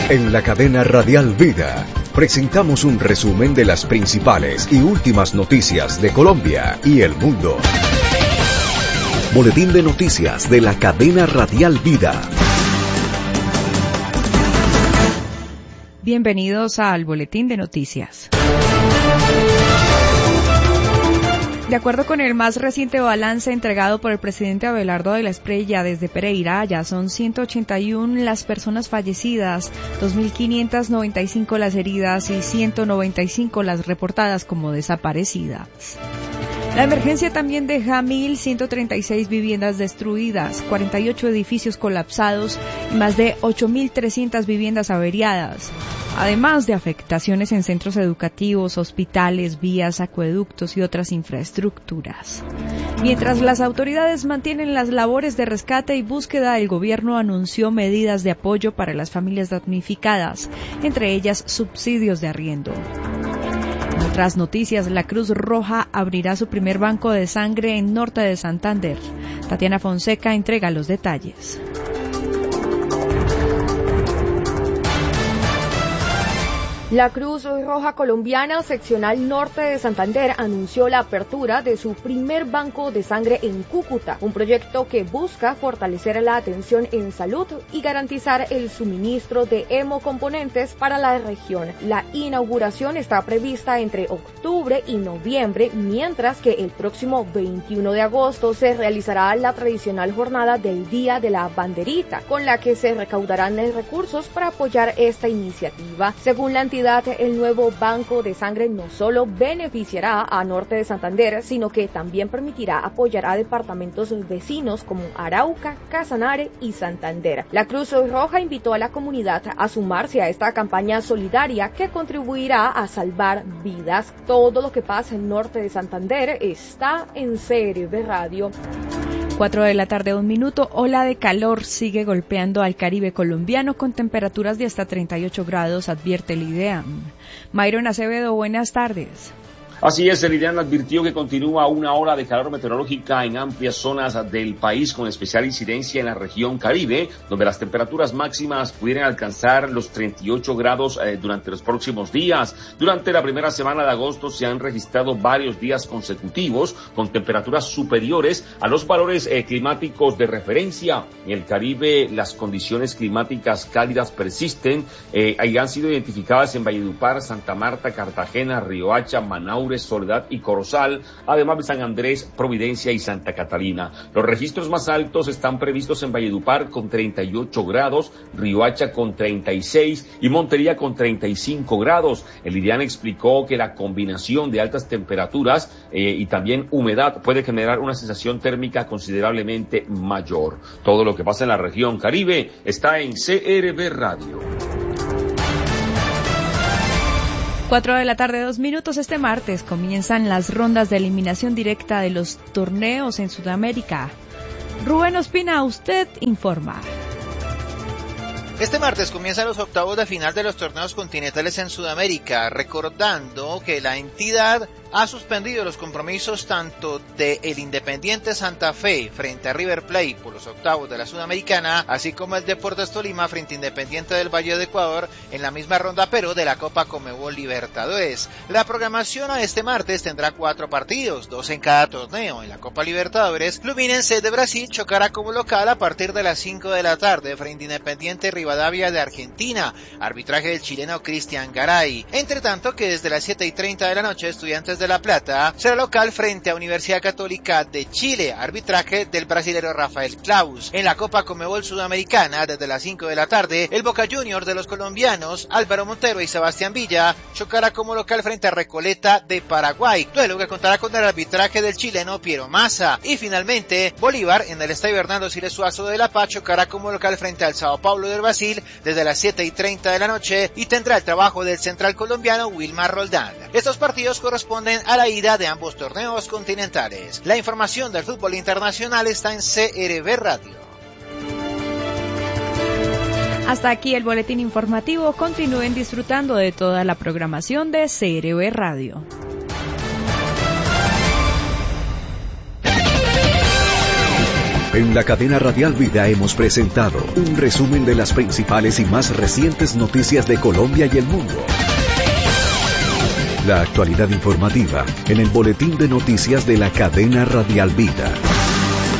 En la cadena Radial Vida presentamos un resumen de las principales y últimas noticias de Colombia y el mundo. Boletín de noticias de la cadena Radial Vida. Bienvenidos al Boletín de Noticias. De acuerdo con el más reciente balance entregado por el presidente Abelardo de la Espriella desde Pereira, ya son 181 las personas fallecidas, 2.595 las heridas y 195 las reportadas como desaparecidas. La emergencia también deja 1.136 viviendas destruidas, 48 edificios colapsados y más de 8.300 viviendas averiadas, además de afectaciones en centros educativos, hospitales, vías, acueductos y otras infraestructuras. Mientras las autoridades mantienen las labores de rescate y búsqueda, el gobierno anunció medidas de apoyo para las familias damnificadas, entre ellas subsidios de arriendo. En otras noticias, la Cruz Roja abrirá su primer banco de sangre en Norte de Santander. Tatiana Fonseca entrega los detalles. La Cruz Roja Colombiana, seccional Norte de Santander, anunció la apertura de su primer banco de sangre en Cúcuta, un proyecto que busca fortalecer la atención en salud y garantizar el suministro de hemocomponentes para la región. La inauguración está prevista entre octubre y noviembre, mientras que el próximo 21 de agosto se realizará la tradicional jornada del Día de la Banderita, con la que se recaudarán recursos para apoyar esta iniciativa. Según la entidad, el nuevo banco de sangre no solo beneficiará a Norte de Santander, sino que también permitirá apoyar a departamentos vecinos como Arauca, Casanare y Santander. La Cruz Roja invitó a la comunidad a sumarse a esta campaña solidaria que contribuirá a salvar vidas. Todo lo que pasa en Norte de Santander está en CRB Radio. 4 de la tarde, 1 minuto. Ola de calor sigue golpeando al Caribe colombiano con temperaturas de hasta 38 grados, advierte el IDEAM. Mayron Acevedo, buenas tardes. Así es, el IDEAM advirtió que continúa una ola de calor meteorológica en amplias zonas del país, con especial incidencia en la región Caribe, donde las temperaturas máximas pudieran alcanzar los 38 grados durante los próximos días. Durante la primera semana de agosto se han registrado varios días consecutivos con temperaturas superiores a los valores climáticos de referencia. En el Caribe las condiciones climáticas cálidas persisten y han sido identificadas en Valledupar, Santa Marta, Cartagena, Riohacha, Manaure, Soledad y Corozal, además de San Andrés, Providencia y Santa Catalina. Los registros más altos están previstos en Valledupar con 38 grados, Riohacha con 36 y Montería con 35 grados. El IDEAM explicó que la combinación de altas temperaturas y también humedad puede generar una sensación térmica considerablemente mayor. Todo lo que pasa en la región Caribe está en CRB Radio. 4 de la tarde, 2 minutos. Este martes comienzan las rondas de eliminación directa de los torneos en Sudamérica. Rubén Ospina, usted informa. Este martes comienzan los octavos de final de los torneos continentales en Sudamérica, recordando que la entidad ha suspendido los compromisos tanto de el Independiente Santa Fe frente a River Plate por los octavos de la Sudamericana, así como el Deportes Tolima frente a Independiente del Valle de Ecuador en la misma ronda, pero de la Copa Conmebol Libertadores. La programación a este martes tendrá 4 partidos, 2 en cada torneo. En la Copa Libertadores, Fluminense de Brasil chocará como local a partir de las 5 de la tarde frente a Independiente Rivadavia de Argentina, arbitraje del chileno Cristian Garay. Entre tanto que desde las 7:30 de la noche, Estudiantes de La Plata será local frente a Universidad Católica de Chile, arbitraje del brasilero Rafael Claus. En la Copa Conmebol Sudamericana, desde las 5 de la tarde, el Boca Juniors de los colombianos Álvaro Montero y Sebastián Villa chocará como local frente a Recoleta de Paraguay, duelo que contará con el arbitraje del chileno Piero Massa. Y finalmente, Bolívar en el estadio Hernando Siles Suazo de La Paz chocará como local frente al Sao Paulo del Brasil desde las 7:30 de la noche y tendrá el trabajo del central colombiano Wilmar Roldán. Estos partidos corresponden a la ida de ambos torneos continentales. La información del fútbol internacional está en CRB Radio. Hasta aquí el boletín informativo. Continúen disfrutando de toda la programación de CRB Radio. En la cadena Radial Vida hemos presentado un resumen de las principales y más recientes noticias de Colombia y el mundo. La actualidad informativa en el boletín de noticias de la cadena Radial Vida.